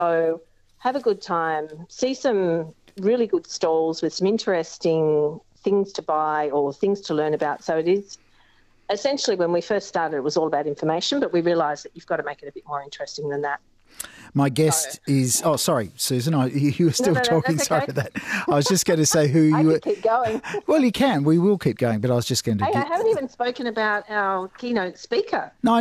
So have a good time, see some really good stalls with some interesting things to buy or things to learn about. So it is essentially, when we first started, it was all about information, but we realised that you've got to make it a bit more interesting than that. My guest is... Oh, sorry, Susan. You were still talking. That's Sorry okay. for that. I was just going to say who you I were... could keep going. Well, you can. We will keep going, but I was just going to... Hey, I haven't even spoken about our keynote speaker. No,